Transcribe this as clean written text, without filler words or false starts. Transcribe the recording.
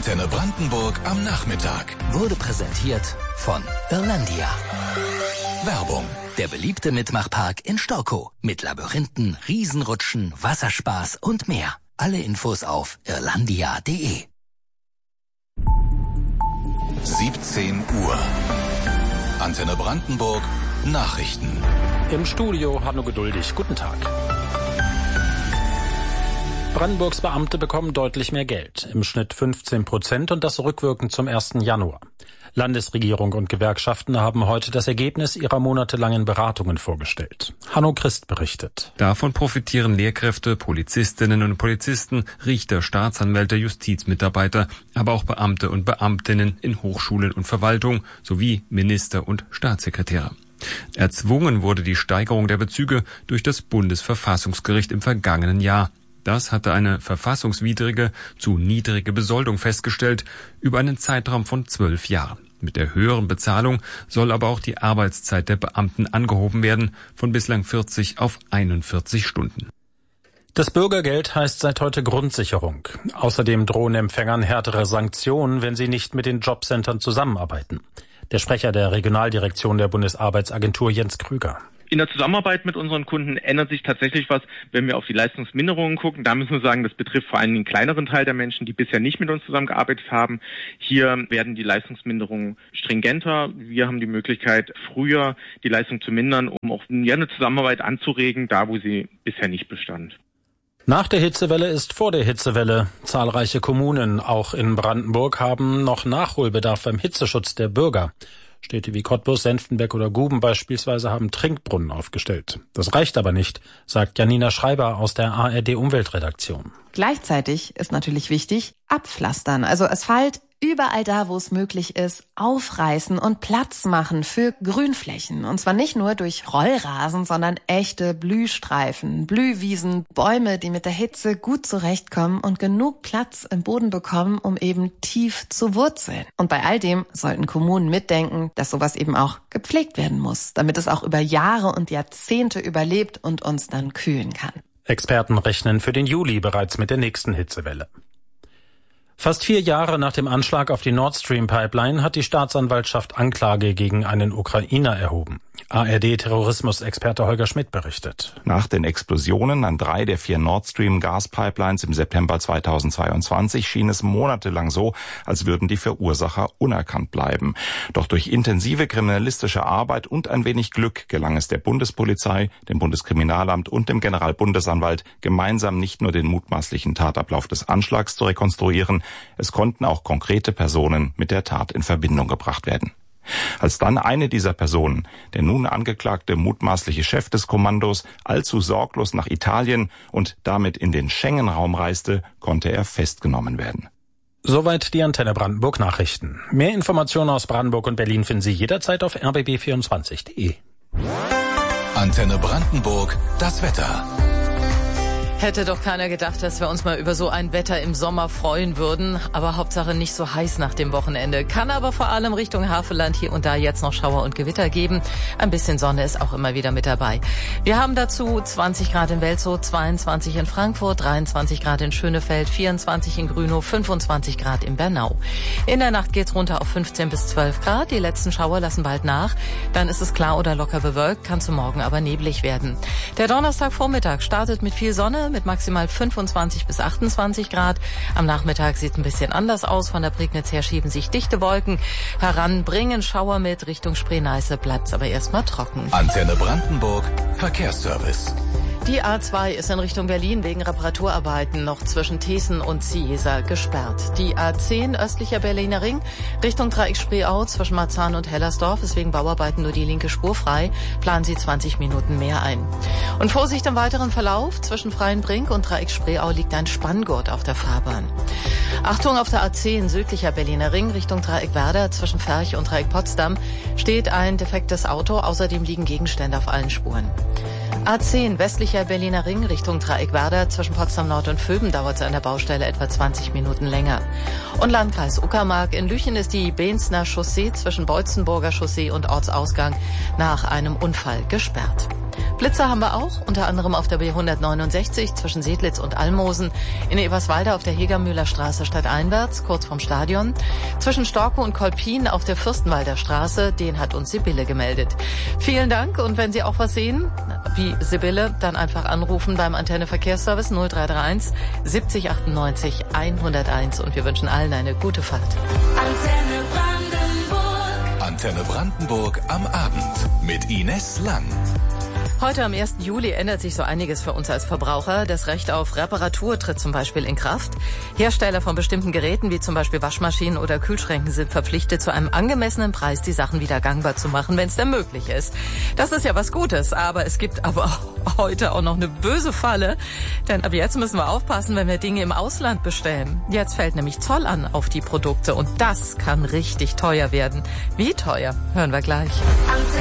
Antenne Brandenburg am Nachmittag. Wurde präsentiert von Irlandia. Werbung. Der beliebte Mitmachpark in Storkow. Mit Labyrinthen, Riesenrutschen, Wasserspaß und mehr. Alle Infos auf irlandia.de. 17 Uhr. Antenne Brandenburg. Nachrichten. Im Studio Hanno Geduldig. Guten Tag. Brandenburgs Beamte bekommen deutlich mehr Geld, im Schnitt 15% und das rückwirkend zum 1. Januar. Landesregierung und Gewerkschaften haben heute das Ergebnis ihrer monatelangen Beratungen vorgestellt. Hanno Christ berichtet. Davon profitieren Lehrkräfte, Polizistinnen und Polizisten, Richter, Staatsanwälte, Justizmitarbeiter, aber auch Beamte und Beamtinnen in Hochschulen und Verwaltung sowie Minister und Staatssekretäre. Erzwungen wurde die Steigerung der Bezüge durch das Bundesverfassungsgericht im vergangenen Jahr. Das hatte eine verfassungswidrige, zu niedrige Besoldung festgestellt über einen Zeitraum von 12 Jahren. Mit der höheren Bezahlung soll aber auch die Arbeitszeit der Beamten angehoben werden, von bislang 40 auf 41 Stunden. Das Bürgergeld heißt seit heute Grundsicherung. Außerdem drohen Empfängern härtere Sanktionen, wenn sie nicht mit den Jobcentern zusammenarbeiten. Der Sprecher der Regionaldirektion der Bundesarbeitsagentur Jens Krüger. In der Zusammenarbeit mit unseren Kunden ändert sich tatsächlich was, wenn wir auf die Leistungsminderungen gucken. Da müssen wir sagen, das betrifft vor allem den kleineren Teil der Menschen, die bisher nicht mit uns zusammengearbeitet haben. Hier werden die Leistungsminderungen stringenter. Wir haben die Möglichkeit, früher die Leistung zu mindern, um auch eine Zusammenarbeit anzuregen, da wo sie bisher nicht bestand. Nach der Hitzewelle ist vor der Hitzewelle. Zahlreiche Kommunen, auch in Brandenburg, haben noch Nachholbedarf beim Hitzeschutz der Bürger. Städte wie Cottbus, Senftenberg oder Guben beispielsweise haben Trinkbrunnen aufgestellt. Das reicht aber nicht, sagt Janina Schreiber aus der ARD-Umweltredaktion. Gleichzeitig ist natürlich wichtig, abpflastern, also Asphalt überall da, wo es möglich ist, aufreißen und Platz machen für Grünflächen. Und zwar nicht nur durch Rollrasen, sondern echte Blühstreifen, Blühwiesen, Bäume, die mit der Hitze gut zurechtkommen und genug Platz im Boden bekommen, um eben tief zu wurzeln. Und bei all dem sollten Kommunen mitdenken, dass sowas eben auch gepflegt werden muss, damit es auch über Jahre und Jahrzehnte überlebt und uns dann kühlen kann. Experten rechnen für den Juli bereits mit der nächsten Hitzewelle. Fast 4 Jahre nach dem Anschlag auf die Nord Stream Pipeline hat die Staatsanwaltschaft Anklage gegen einen Ukrainer erhoben. ARD-Terrorismusexperte Holger Schmidt berichtet. Nach den Explosionen an 3 der 4 Nord Stream Gaspipelines im September 2022 schien es monatelang so, als würden die Verursacher unerkannt bleiben. Doch durch intensive kriminalistische Arbeit und ein wenig Glück gelang es der Bundespolizei, dem Bundeskriminalamt und dem Generalbundesanwalt, gemeinsam nicht nur den mutmaßlichen Tatablauf des Anschlags zu rekonstruieren, es konnten auch konkrete Personen mit der Tat in Verbindung gebracht werden. Als dann eine dieser Personen, der nun angeklagte mutmaßliche Chef des Kommandos, allzu sorglos nach Italien und damit in den Schengen-Raum reiste, konnte er festgenommen werden. Soweit die Antenne Brandenburg Nachrichten. Mehr Informationen aus Brandenburg und Berlin finden Sie jederzeit auf rbb24.de. Antenne Brandenburg, das Wetter. Hätte doch keiner gedacht, dass wir uns mal über so ein Wetter im Sommer freuen würden. Aber Hauptsache nicht so heiß nach dem Wochenende. Kann aber vor allem Richtung Havelland hier und da jetzt noch Schauer und Gewitter geben. Ein bisschen Sonne ist auch immer wieder mit dabei. Wir haben dazu 20 Grad in Welzow, 22 in Frankfurt, 23 Grad in Schönefeld, 24 in Grünow, 25 Grad in Bernau. In der Nacht geht's runter auf 15 bis 12 Grad. Die letzten Schauer lassen bald nach. Dann ist es klar oder locker bewölkt, kann zum Morgen aber neblig werden. Der Donnerstagvormittag startet mit viel Sonne, mit maximal 25 bis 28 Grad. Am Nachmittag sieht es ein bisschen anders aus. Von der Prignitz her schieben sich dichte Wolken heran, bringen Schauer mit. Richtung Spree-Neiße bleibt es aber erstmal trocken. Antenne Brandenburg, Verkehrsservice. Die A2 ist in Richtung Berlin wegen Reparaturarbeiten noch zwischen Thesen und Ciesa gesperrt. Die A10 östlicher Berliner Ring Richtung Dreieck Spreeau zwischen Marzahn und Hellersdorf ist wegen Bauarbeiten nur die linke Spur frei. Planen Sie 20 Minuten mehr ein. Und Vorsicht im weiteren Verlauf. Zwischen Freienbrink und Dreieck Spreeau liegt ein Spanngurt auf der Fahrbahn. Achtung, auf der A10 südlicher Berliner Ring Richtung Dreieck Werder zwischen Ferch und Dreieck Potsdam steht ein defektes Auto. Außerdem liegen Gegenstände auf allen Spuren. A10 westlicher Berliner Ring Richtung Dreieck Werder zwischen Potsdam Nord und Vöben dauert es an der Baustelle etwa 20 Minuten länger. Und Landkreis Uckermark in Lüchen ist die Beenzner Chaussee zwischen Beutzenburger Chaussee und Ortsausgang nach einem Unfall gesperrt. Blitzer haben wir auch, unter anderem auf der B169 zwischen Sedlitz und Almosen, in Eberswalde auf der Hegermühler Straße stadteinwärts, kurz vorm Stadion, zwischen Storkow und Kolpin auf der Fürstenwalder Straße, den hat uns Sibylle gemeldet. Vielen Dank, und wenn Sie auch was sehen, wie Sibylle, dann einfach anrufen beim Antenne Verkehrsservice 0331 70 98 101, und wir wünschen allen eine gute Fahrt. Antenne Brandenburg. Antenne Brandenburg am Abend mit Ines Lang. Heute am 1. Juli ändert sich so einiges für uns als Verbraucher. Das Recht auf Reparatur tritt zum Beispiel in Kraft. Hersteller von bestimmten Geräten, wie zum Beispiel Waschmaschinen oder Kühlschränken, sind verpflichtet, zu einem angemessenen Preis die Sachen wieder gangbar zu machen, wenn es denn möglich ist. Das ist ja was Gutes, aber es gibt aber heute auch noch eine böse Falle. Denn ab jetzt müssen wir aufpassen, wenn wir Dinge im Ausland bestellen. Jetzt fällt nämlich Zoll an auf die Produkte, und das kann richtig teuer werden. Wie teuer? Hören wir gleich.